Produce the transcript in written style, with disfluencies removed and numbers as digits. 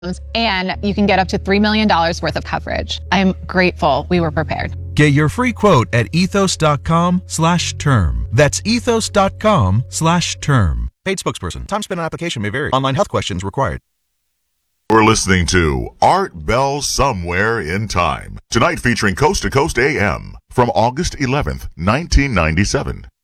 and you can get up to $3 million worth of coverage. I'm grateful we were prepared. Get your free quote at ethos.com/term. That's ethos.com/term. Paid spokesperson. Time spent on application may vary. Online health questions required. We're listening to Art Bell Somewhere in Time. Tonight featuring Coast to Coast AM from August 11th, 1997.